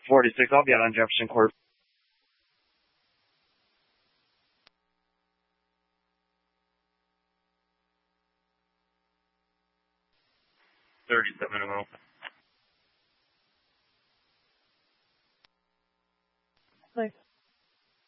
46, I'll be out on Jefferson Court. $37 Thanks.